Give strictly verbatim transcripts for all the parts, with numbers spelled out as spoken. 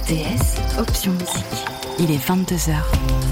R T S, option musique. Il est vingt-deux heures.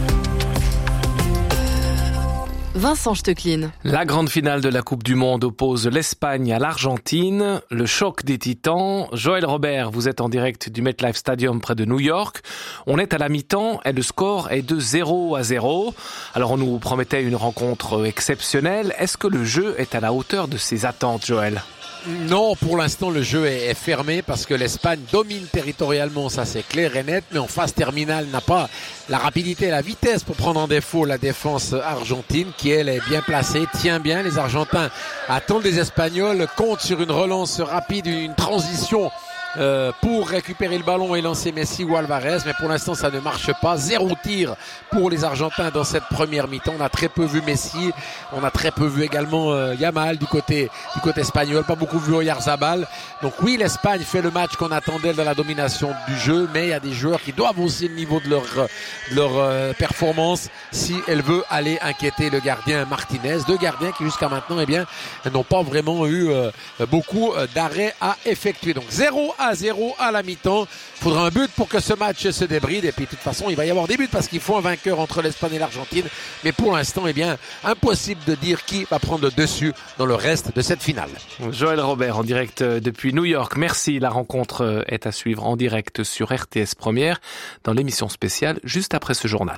Vincent Stecklin. La grande finale de la Coupe du Monde oppose l'Espagne à l'Argentine. Le choc des titans. Joël Robert, vous êtes en direct du MetLife Stadium près de New York. On est à la mi-temps et le score est de zéro à zéro. Alors on nous promettait une rencontre exceptionnelle. Est-ce que le jeu est à la hauteur de ses attentes, Joël ? Non, pour l'instant, le jeu est fermé parce que l'Espagne domine territorialement, ça c'est clair et net, mais en phase terminale n'a pas la rapidité et la vitesse pour prendre en défaut la défense argentine qui, elle, est bien placée, tient bien. Les Argentins attendent les Espagnols, comptent sur une relance rapide, une transition Euh, pour récupérer le ballon et lancer Messi ou Alvarez, mais pour l'instant ça ne marche pas. Zéro tir pour les Argentins dans cette première mi-temps. On a très peu vu Messi, on a très peu vu également euh, Yamal du côté du côté espagnol, pas beaucoup vu Oyarzabal. Donc oui, l'Espagne fait le match qu'on attendait dans la domination du jeu, mais il y a des joueurs qui doivent hausser le niveau de leur de leur euh, performance si elle veut aller inquiéter le gardien Martinez, deux gardiens qui jusqu'à maintenant eh bien n'ont pas vraiment eu euh, beaucoup d'arrêts à effectuer. Donc zéro à zéro à la mi-temps. Il faudra un but pour que ce match se débride. Et puis de toute façon, il va y avoir des buts parce qu'il faut un vainqueur entre l'Espagne et l'Argentine. Mais pour l'instant, eh bien, impossible de dire qui va prendre le dessus dans le reste de cette finale. Joël Robert en direct depuis New York. Merci. La rencontre est à suivre en direct sur R T S Première dans l'émission spéciale juste après ce journal.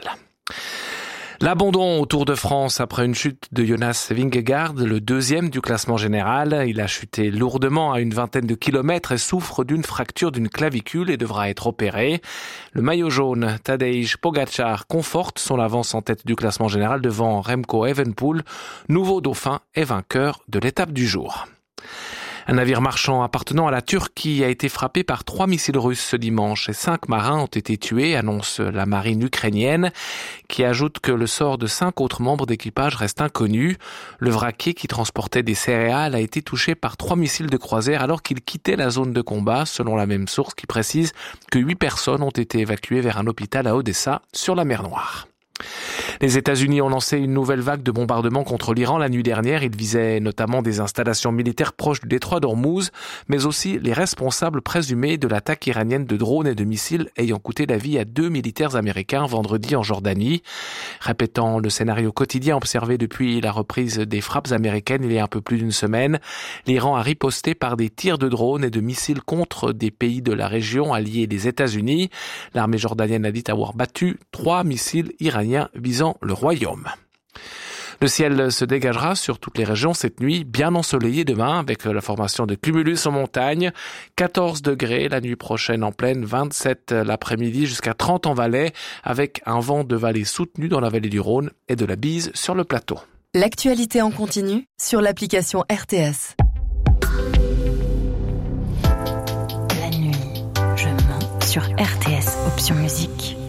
L'abandon au Tour de France après une chute de Jonas Vingegaard, le deuxième du classement général. Il a chuté lourdement à une vingtaine de kilomètres et souffre d'une fracture d'une clavicule et devra être opéré. Le maillot jaune, Tadej Pogačar, conforte son avance en tête du classement général devant Remco Evenepoel, nouveau dauphin et vainqueur de l'étape du jour. Un navire marchand appartenant à la Turquie a été frappé par trois missiles russes ce dimanche et cinq marins ont été tués, annonce la marine ukrainienne, qui ajoute que le sort de cinq autres membres d'équipage reste inconnu. Le vraquier qui transportait des céréales a été touché par trois missiles de croisière alors qu'il quittait la zone de combat, selon la même source qui précise que huit personnes ont été évacuées vers un hôpital à Odessa, sur la mer Noire. Les États-Unis ont lancé une nouvelle vague de bombardements contre l'Iran la nuit dernière. Ils visaient notamment des installations militaires proches du détroit d'Ormuz, mais aussi les responsables présumés de l'attaque iranienne de drones et de missiles ayant coûté la vie à deux militaires américains vendredi en Jordanie. Répétant le scénario quotidien observé depuis la reprise des frappes américaines il y a un peu plus d'une semaine, l'Iran a riposté par des tirs de drones et de missiles contre des pays de la région alliés des États-Unis. L'armée jordanienne a dit avoir battu trois missiles iraniens visant le royaume. Le ciel se dégagera sur toutes les régions cette nuit, bien ensoleillé demain avec la formation de cumulus en montagne. quatorze degrés la nuit prochaine en plaine, vingt-sept l'après-midi jusqu'à trente en Valais avec un vent de vallée soutenu dans la vallée du Rhône et de la bise sur le plateau. L'actualité en continu sur l'application R T S. La nuit, je mens sur R T S, option musique.